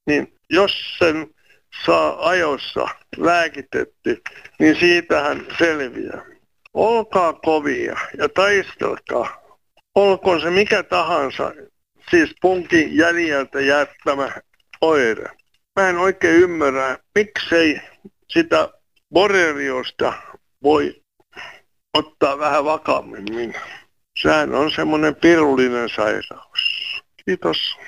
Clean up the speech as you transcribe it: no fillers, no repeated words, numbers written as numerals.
niin jos sen saa ajoissa lääkitetty, niin siitähän selviää. Olkaa kovia ja taistelkaa. Olkoon se mikä tahansa, siis punkin jäljeltä jättämä oire. Mä en oikein ymmärrä, miksei sitä borreliosta voi ottaa vähän vakavammin. Sehän on semmoinen pirullinen sairaus. Kiitos.